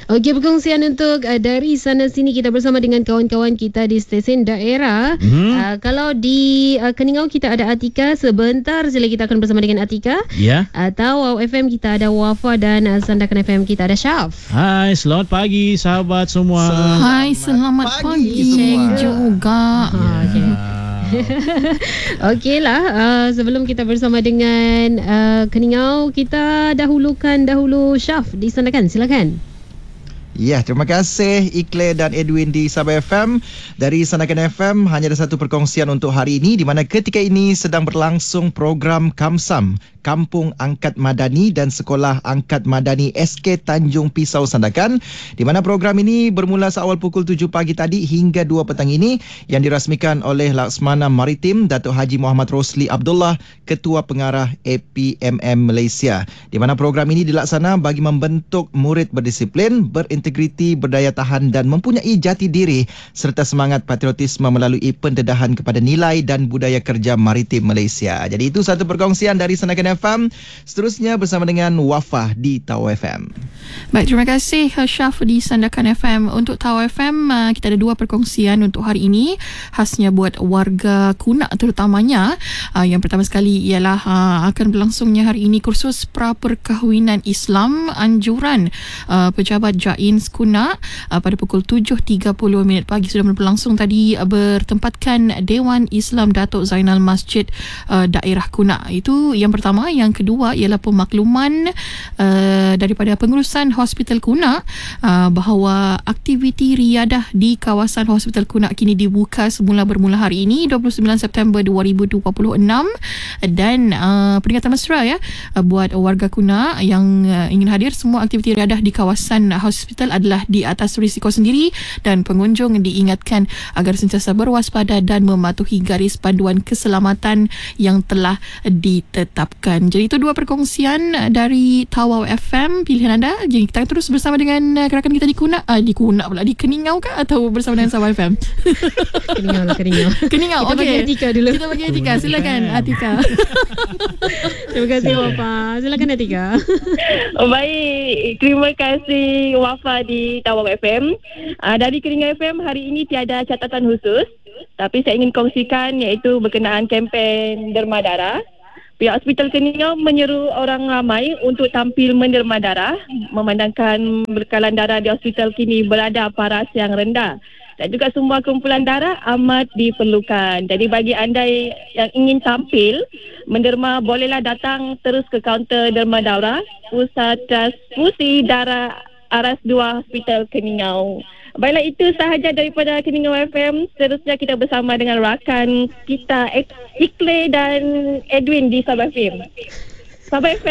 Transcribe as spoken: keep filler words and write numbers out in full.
Okey, perkongsian untuk uh, dari sana sini kita bersama dengan kawan-kawan kita di stesen daerah. Hmm. Uh, kalau di uh, Keningau kita ada Atika, sebentar saja kita akan bersama dengan Atika. Ya. Atau Wow F M kita ada Wafa dan uh, Sandakan F M kita ada Syaf. Hai, selamat pagi sahabat semua. Hai, selamat pagi, pagi juga. Ha, okay. Okeylah, uh, sebelum kita bersama dengan uh, Keningau, kita dahulukan dahulu Syaf di Sandakan. Silakan. Ya, terima kasih Iqle dan Edwin di Sabah F M. Dari Sandakan F M, hanya ada satu perkongsian untuk hari ini, di mana ketika ini sedang berlangsung program Kamsam, Kampung Angkat Madani dan Sekolah Angkat Madani S K Tanjung Pisau Sandakan, di mana program ini bermula seawal pukul tujuh pagi tadi hingga dua petang ini, yang dirasmikan oleh Laksmana Maritim Datuk Haji Muhammad Rosli Abdullah, Ketua Pengarah A P M M Malaysia, di mana program ini dilaksana bagi membentuk murid berdisiplin, berintegriti, berdaya tahan dan mempunyai jati diri serta semangat patriotisme melalui pendedahan kepada nilai dan budaya kerja maritim Malaysia. Jadi itu satu perkongsian dari Sandakan F M. Seterusnya bersama dengan Wafah di Tawa F M. Baik, terima kasih Syaf di Sandakan F M. Untuk Tawa F M, kita ada dua perkongsian untuk hari ini, khasnya buat warga Kunak terutamanya. Yang pertama sekali ialah akan berlangsungnya hari ini kursus pra-perkahwinan Islam anjuran Pejabat Jains Kunak pada pukul tujuh tiga puluh minit pagi sudah berlangsung tadi, bertempatkan Dewan Islam Datuk Zainal Masjid Daerah Kunak. Itu yang pertama. Yang kedua ialah pemakluman uh, daripada pengurusan Hospital Kunak uh, bahawa aktiviti riadah di kawasan Hospital Kunak kini dibuka semula bermula hari ini dua puluh sembilan September dua ribu dua puluh enam, dan uh, peringatan mesra ya uh, buat warga Kunak yang uh, ingin hadir. Semua aktiviti riadah di kawasan hospital adalah di atas risiko sendiri dan pengunjung diingatkan agar sentiasa berwaspada dan mematuhi garis panduan keselamatan yang telah ditetapkan. Jadi itu dua perkongsian dari Tawau F M, pilihan anda. Jadi kita terus bersama dengan rakan kita di Kunak, ah, di Kunak pula, di Keningau kah atau bersama dengan Sabah F M? Keningau lah, Keningau. Keningau, kita okey. bagi Atika dulu. Kita bagi Atika, silakan Atika. Terima kasih Wafa. Silakan Atika. Oh, baik, terima kasih Wafa di Tawau F M. Uh, dari Keningau F M hari ini tiada catatan khusus, tapi saya ingin kongsikan iaitu berkenaan kempen derma darah. Pihak Hospital Keningau menyeru orang ramai untuk tampil menderma darah, memandangkan bekalan darah di hospital kini berada paras yang rendah dan juga semua kumpulan darah amat diperlukan. Jadi bagi anda yang ingin tampil menderma, bolehlah datang terus ke kaunter derma darah Pusat Transfusi Darah Aras dua Hospital Keningau. Baiklah, itu sahaja daripada Keningau F M. Seterusnya kita bersama dengan rakan kita Iqle dan Edwin di Sabah F M. Sabah F M.